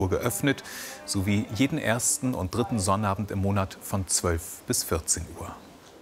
Uhr geöffnet, sowie jeden ersten und dritten Sonnabend im Monat von 12 bis 14 Uhr.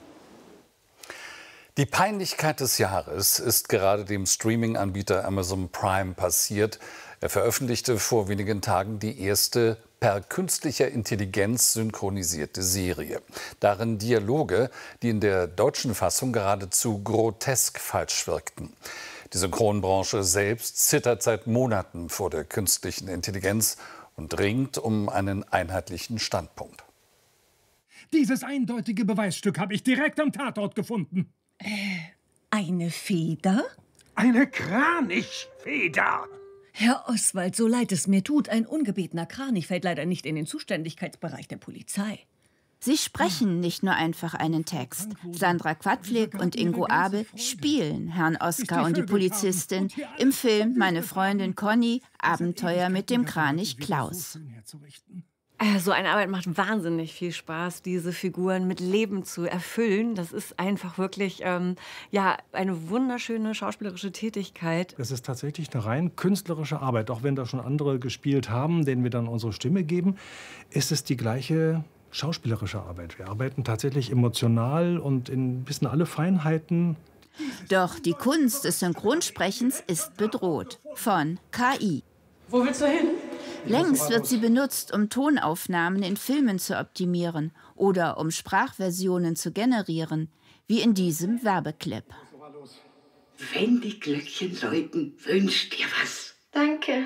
Die Peinlichkeit des Jahres ist gerade dem Streaming-Anbieter Amazon Prime passiert. Er veröffentlichte vor wenigen Tagen die erste per künstlicher Intelligenz synchronisierte Serie. Darin Dialoge, die in der deutschen Fassung geradezu grotesk falsch wirkten. Die Synchronbranche selbst zittert seit Monaten vor der künstlichen Intelligenz und ringt um einen einheitlichen Standpunkt. Dieses eindeutige Beweisstück habe ich direkt am Tatort gefunden. Eine Feder? Eine Kranichfeder. Herr Oswald, so leid es mir tut, ein ungebetener Kranich fällt leider nicht in den Zuständigkeitsbereich der Polizei. Sie sprechen nicht nur einfach einen Text. Sandra Quadflieg und Ingo Abel spielen Herrn Oskar und die Polizistin im Film Meine Freundin Conny, Abenteuer mit dem Kranich Klaus. So eine Arbeit macht wahnsinnig viel Spaß, diese Figuren mit Leben zu erfüllen. Das ist einfach wirklich ja, eine wunderschöne schauspielerische Tätigkeit. Das ist tatsächlich eine rein künstlerische Arbeit. Auch wenn da schon andere gespielt haben, denen wir dann unsere Stimme geben, ist es die gleiche schauspielerische Arbeit. Wir arbeiten tatsächlich emotional und bis in alle Feinheiten. Doch die Kunst des Synchronsprechens ist bedroht von KI. Wo willst du hin? Längst wird sie benutzt, um Tonaufnahmen in Filmen zu optimieren oder um Sprachversionen zu generieren, wie in diesem Werbeclip. Wenn die Glöckchen läuten, wünsch dir was. Danke.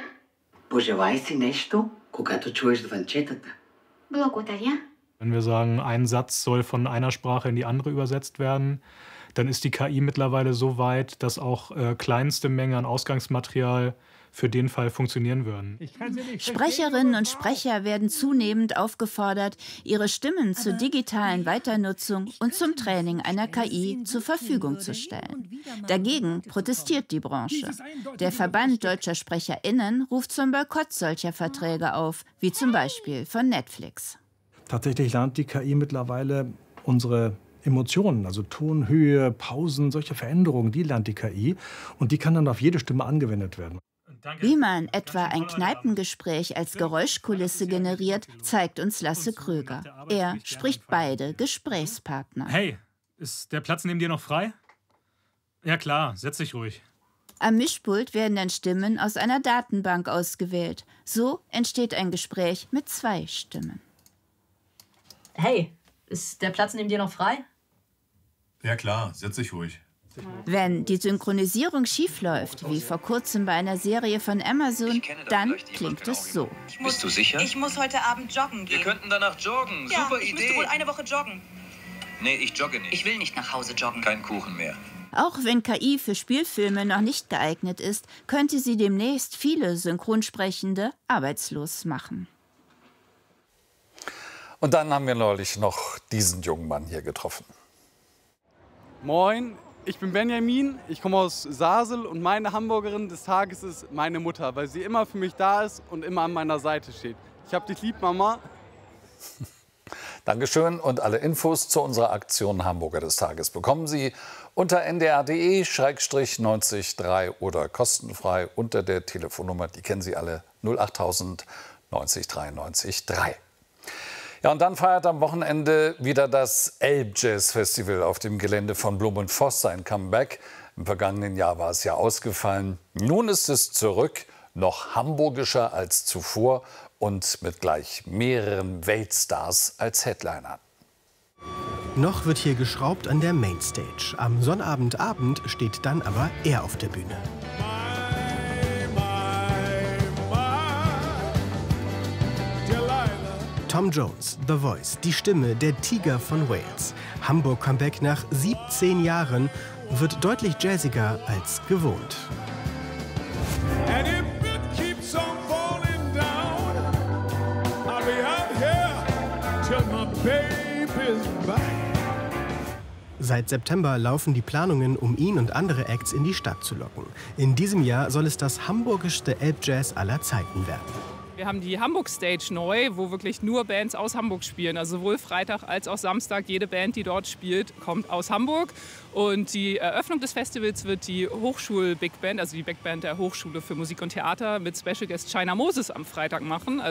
Wenn wir sagen, ein Satz soll von einer Sprache in die andere übersetzt werden, dann ist die KI mittlerweile so weit, dass auch kleinste Mengen an Ausgangsmaterial für den Fall funktionieren würden. Sprecherinnen und Sprecher werden zunehmend aufgefordert, ihre Stimmen zur digitalen Weiternutzung und zum Training einer KI zur Verfügung zu stellen. Dagegen protestiert die Branche. Der Verband deutscher SprecherInnen ruft zum Boykott solcher Verträge auf, wie zum Beispiel von Netflix. Tatsächlich lernt die KI mittlerweile unsere Emotionen, also Tonhöhe, Pausen, solche Veränderungen, die lernt die KI und die kann dann auf jede Stimme angewendet werden. Wie man etwa ein Kneipengespräch als Geräuschkulisse generiert, zeigt uns Lasse Kröger. Er spricht beide Gesprächspartner. Hey, ist der Platz neben dir noch frei? Ja klar, setz dich ruhig. Am Mischpult werden dann Stimmen aus einer Datenbank ausgewählt. So entsteht ein Gespräch mit 2 Stimmen. Hey, ist der Platz neben dir noch frei? Ja klar, setz dich ruhig. Wenn die Synchronisierung schiefläuft, wie vor kurzem bei einer Serie von Amazon, dann klingt es so. Bist du sicher? Ich muss heute Abend joggen gehen. Wir könnten danach joggen. Ja, Super ich Idee. müsste wohl eine Woche joggen. Nee, ich jogge nicht. Ich will nicht nach Hause joggen. Kein Kuchen mehr. Auch wenn KI für Spielfilme noch nicht geeignet ist, könnte sie demnächst viele Synchronsprechende arbeitslos machen. Und dann haben wir neulich noch diesen jungen Mann hier getroffen. Moin, ich bin Benjamin, ich komme aus Sasel und meine Hamburgerin des Tages ist meine Mutter, weil sie immer für mich da ist und immer an meiner Seite steht. Ich hab dich lieb, Mama. Dankeschön und alle Infos zu unserer Aktion Hamburger des Tages bekommen Sie unter ndr.de/903 oder kostenfrei unter der Telefonnummer, die kennen Sie alle, 08000 90 93 3. Ja, und dann feiert am Wochenende wieder das Elbjazz-Festival auf dem Gelände von Blum & Voss sein Comeback. Im vergangenen Jahr war es ja ausgefallen. Nun ist es zurück, noch hamburgischer als zuvor und mit gleich mehreren Weltstars als Headliner. Noch wird hier geschraubt an der Mainstage. Am Sonnabendabend steht dann aber er auf der Bühne. Tom Jones, The Voice, die Stimme, der Tiger von Wales. Hamburg-Comeback nach 17 Jahren wird deutlich jazziger als gewohnt. Seit September laufen die Planungen, um ihn und andere Acts in die Stadt zu locken. In diesem Jahr soll es das hamburgischste Elbjazz aller Zeiten werden. Wir haben die Hamburg Stage neu, wo wirklich nur Bands aus Hamburg spielen. Also sowohl Freitag als auch Samstag. Jede Band, die dort spielt, kommt aus Hamburg. Und die Eröffnung des Festivals wird die Hochschul-Big Band, also die Big Band der Hochschule für Musik und Theater mit Special Guest China Moses am Freitag machen.